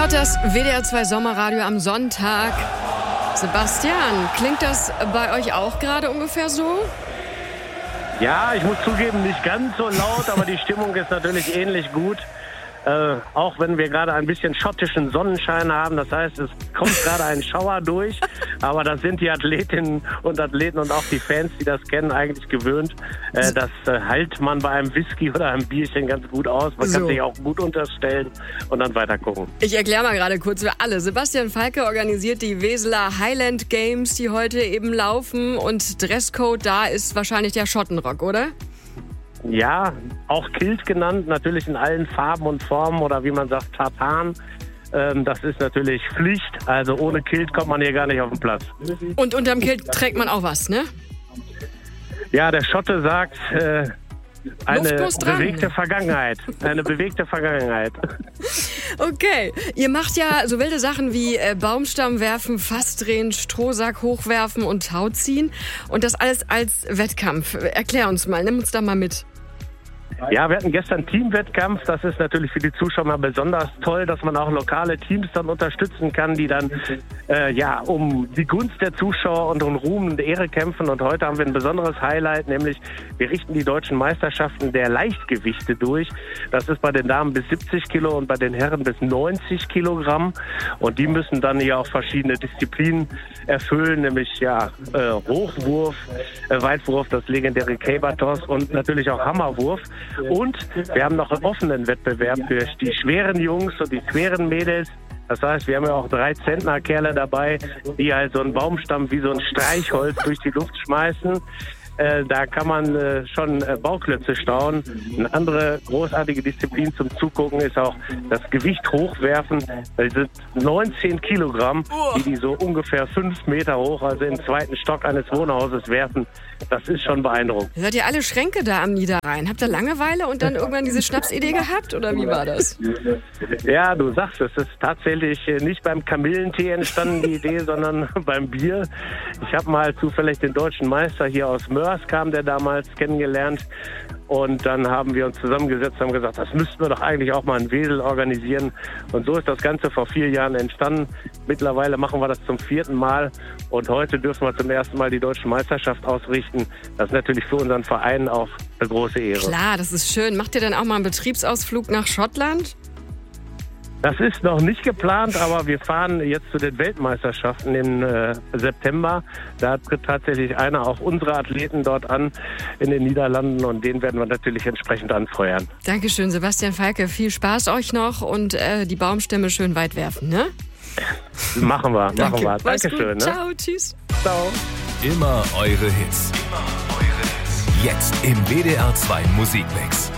hört das WDR 2 Sommerradio am Sonntag. Sebastian, klingt das bei euch auch gerade ungefähr so? Ja, ich muss zugeben, nicht ganz so laut, aber die Stimmung ist natürlich ähnlich gut. Auch wenn wir gerade ein bisschen schottischen Sonnenschein haben. Das heißt, es kommt gerade ein Schauer durch. Aber das sind die Athletinnen und Athleten und auch die Fans, die das kennen, eigentlich gewöhnt. Das hält man bei einem Whisky oder einem Bierchen ganz gut aus. Man kann sich auch gut unterstellen und dann weiter gucken. Ich erkläre mal gerade kurz für alle. Sebastian Falke organisiert die Weseler Highland Games, die heute eben laufen. Und Dresscode da ist wahrscheinlich der Schottenrock, oder? Ja, auch Kilt genannt, natürlich in allen Farben und Formen oder wie man sagt, Tartan. Das ist natürlich Pflicht, also ohne Kilt kommt man hier gar nicht auf den Platz. Und unterm Kilt trägt man auch was, ne? Ja, der Schotte sagt, eine bewegte Vergangenheit. Okay, ihr macht ja so wilde Sachen wie Baumstamm werfen, Fass drehen, Strohsack hochwerfen und Tau ziehen. Und das alles als Wettkampf. Erklär uns mal, nimm uns da mal mit. Ja, wir hatten gestern Teamwettkampf. Das ist natürlich für die Zuschauer besonders toll, dass man auch lokale Teams dann unterstützen kann, die dann um die Gunst der Zuschauer und um Ruhm und Ehre kämpfen. Und heute haben wir ein besonderes Highlight, nämlich wir richten die deutschen Meisterschaften der Leichtgewichte durch. Das ist bei den Damen bis 70 Kilo und bei den Herren bis 90 Kilogramm. Und die müssen dann hier auch verschiedene Disziplinen erfüllen, nämlich Hochwurf, Weitwurf, das legendäre Caber-Toss und natürlich auch Hammerwurf. Und wir haben noch einen offenen Wettbewerb für die schweren Jungs und die schweren Mädels. Das heißt, wir haben ja auch 3 Zentner-Kerle dabei, die halt so einen Baumstamm wie so ein Streichholz durch die Luft schmeißen. Da kann man schon Bauklötze staunen. Eine andere großartige Disziplin zum Zugucken ist auch das Gewicht hochwerfen. Das sind 19 Kilogramm, die so ungefähr 5 Meter hoch, also im 2. Stock eines Wohnhauses werfen. Das ist schon beeindruckend. Seid ihr alle Schränke da am Niederrhein? Habt ihr Langeweile und dann irgendwann diese Schnapsidee gehabt oder wie war das? Ja, du sagst es. Es ist tatsächlich nicht beim Kamillentee entstanden, die Idee, sondern beim Bier. Ich habe mal zufällig den deutschen Meister hier aus Mörs, kam der damals, kennengelernt. Und dann haben wir uns zusammengesetzt und haben gesagt, das müssten wir doch eigentlich auch mal in Wesel organisieren. Und so ist das Ganze vor 4 Jahren entstanden. Mittlerweile machen wir das zum 4. Mal. Und heute dürfen wir zum ersten Mal die deutsche Meisterschaft ausrichten. Das ist natürlich für unseren Verein auch eine große Ehre. Klar, das ist schön. Macht ihr dann auch mal einen Betriebsausflug nach Schottland? Das ist noch nicht geplant, aber wir fahren jetzt zu den Weltmeisterschaften im September. Da tritt tatsächlich einer auch unserer Athleten dort an in den Niederlanden und den werden wir natürlich entsprechend anfeuern. Dankeschön, Sebastian Falke. Viel Spaß euch noch und die Baumstämme schön weit werfen, ne? Machen wir. Dankeschön. Ne? Ciao, tschüss. Ciao. Immer eure Hits. Jetzt im WDR 2 Musikmix.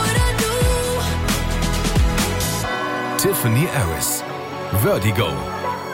Tiffany Harris, Vertigo.